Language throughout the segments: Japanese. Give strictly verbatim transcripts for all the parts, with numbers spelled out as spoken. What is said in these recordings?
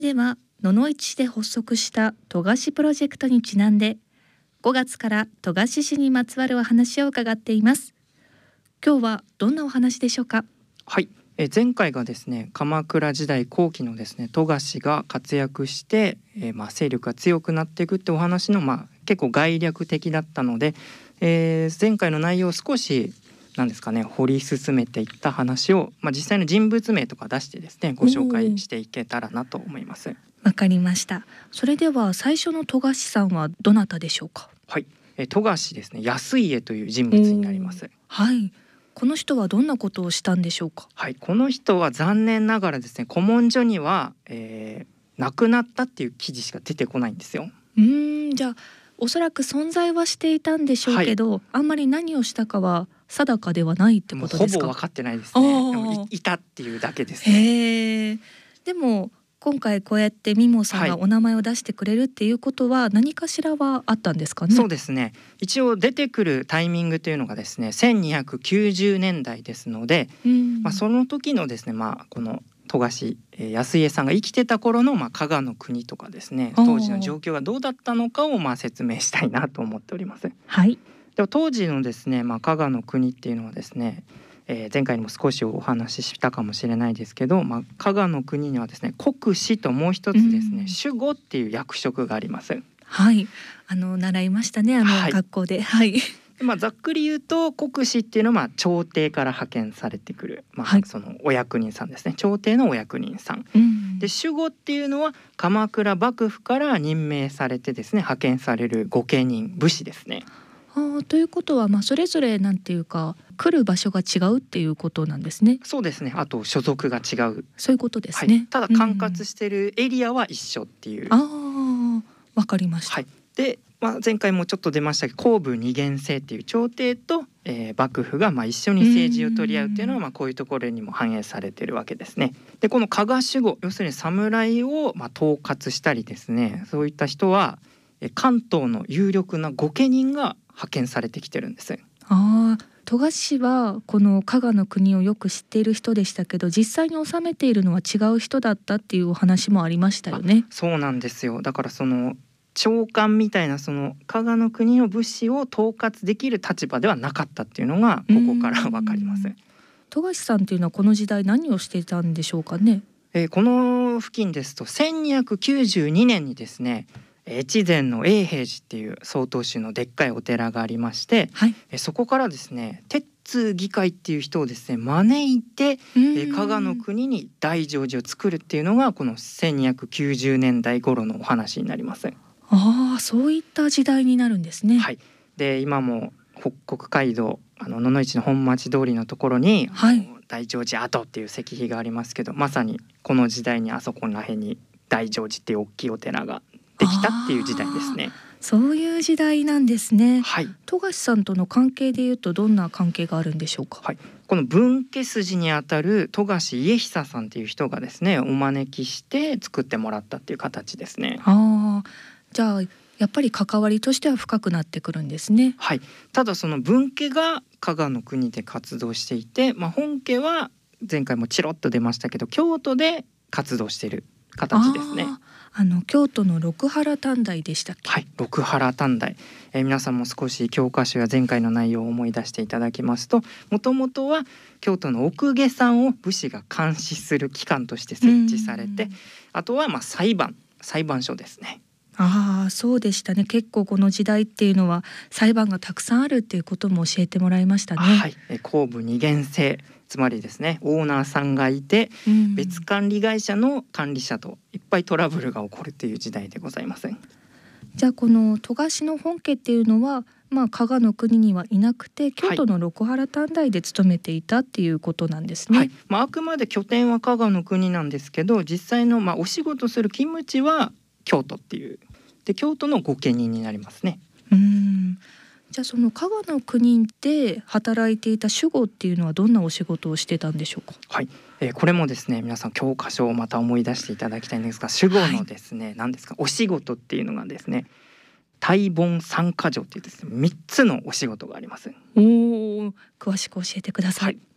では野々市市で発足した戸賀プロジェクトにちなんでごがつから戸賀市にまつわるお話を伺っています。今日はどんなお話でしょうか？ はい、え前回がですね鎌倉時代後期のですね戸賀が活躍して、えー、まあ勢力が強くなっていくってお話の、まあ、結構概略的だったので、えー、前回の内容を少しなんですかね掘り進めていった話を、まあ、実際の人物名とか出してですねご紹介していけたらなと思います。 わかりました。それでは最初の戸賀さんはどなたでしょうか？ はい、え戸賀ですね安家という人物になります。 はい、この人はどんなことをしたんでしょうか？ はい、この人は残念ながらですね古文書には、えー、亡くなったっていう記事しか出てこないんですよ。 うーんじゃあおそらく存在はしていたんでしょうけど、はい、あんまり何をしたかは定かではないってことですか？ ほぼ分かってないですね。でも い, いたっていうだけですね。 へー。でも今回こうやってミモさんがお名前を出してくれるっていうことは何かしらはあったんですかね？ そうですね、一応出てくるタイミングというのがですねせんにひゃくきゅうじゅうねんだいですので、まあ、その時のですね、まあ、この戸賀安家さんが生きてた頃の、まあ、加賀の国とかですね当時の状況がどうだったのかをまあ説明したいなと思っております。 はい。 では当時のですね、まあ、加賀の国っていうのはですね、えー、前回にも少しお話ししたかもしれないですけど、まあ、加賀の国にはですね国司ともう一つですね守護っていう役職があります。 はい、あの習いましたね、あの学校で。はい、はい。 まあ、ざっくり言うと国司っていうのはまあ朝廷から派遣されてくる、まあ、そのお役人さんですね、はい、朝廷のお役人さん、うん、で守護っていうのは鎌倉幕府から任命されてですね派遣される御家人武士ですね。 あということは、まあ、それぞれなんていうか来る場所が違うっていうことなんですね。 そうですね、あと所属が違う、 そういうことですね、はい、 ただ管轄しているエリアは一緒っていう、うん、 ああ、わかりました。 はい、で、まあ、前回もちょっと出ましたけど公武二元制っていう朝廷と、えー、幕府がまあ一緒に政治を取り合うっていうのはまあこういうところにも反映されているわけですね。でこの加賀守護、要するに侍をまあ統括したりですね、そういった人は関東の有力な御家人が派遣されてきてるんです。 ああ、戸賀氏はこの加賀の国をよく知っている人でしたけど、実際に治めているのは違う人だったっていうお話もありましたよね。 そうなんですよ。だからその長官みたいなその加賀の国の武士を統括できる立場ではなかったっていうのがここからわかります。 戸賀さんっていうのはこの時代何をしていたんでしょうかね？ えー、この付近ですとせんにひゃくきゅうじゅうにねんにですね越前の永平寺っていう曹洞宗のでっかいお寺がありまして、はい、えそこからですね鉄通議会っていう人をですね招いてえ加賀の国に大乗寺を作るっていうのがこのせんにひゃくきゅうじゅうねんだい頃のお話になります。 ああ、そういった時代になるんですね。 はい、で今も北国街道あの野々市の本町通りのところに、はい、大乗寺跡っていう石碑がありますけど、まさにこの時代にあそこら辺に大乗寺っていう大きいお寺ができたっていう時代ですね。 そういう時代なんですね。 はい、 戸賀さんとの関係でいうとどんな関係があるんでしょうか？ はい、この分家筋にあたる戸賀家久さんっていう人がですねお招きして作ってもらったっていう形ですね。 ああ、じゃあやっぱり関わりとしては深くなってくるんですね。 はい、ただその分家が加賀の国で活動していて、まあ、本家は前回もチロッと出ましたけど京都で活動している形ですね。 あの京都の六原短大でしたっけ？ はい、六原短大、えー、皆さんも少し教科書や前回の内容を思い出していただきますと、もともとは京都の奥下山を武士が監視する機関として設置されて、あとはまあ裁判裁判所ですね。 ああ、そうでしたね。結構この時代っていうのは裁判がたくさんあるっていうことも教えてもらいましたね。 はい、え公武二元制、つまりですねオーナーさんがいて、うん、別管理会社の管理者といっぱいトラブルが起こるという時代でございます。 じゃあこの戸賀の本家っていうのは、まあ、加賀の国にはいなくて京都の六原短大で勤めていたっていうことなんですね。 はい、まあ、あくまで拠点は加賀の国なんですけど、実際のまあお仕事する勤務地は京都っていうで京都の御家人になりますね。 うーん、じゃあその加賀の国で働いていた守護っていうのはどんなお仕事をしてたんでしょうか？ はい、えー、これもですね皆さん教科書をまた思い出していただきたいんですが、守護のですね、はい、何ですかお仕事っていうのがですね大盆三箇条っていうですねみっつのお仕事があります。 おー、詳しく教えてください。 はい、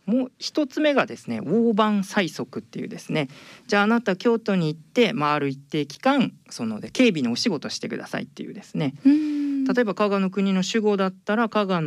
もう一つ目がですね大番催促っていうですね、じゃああなた京都に行って、まあ、ある一定期間そので警備のお仕事してくださいっていうですね、 うん例えば加賀の国の守護だったら加賀の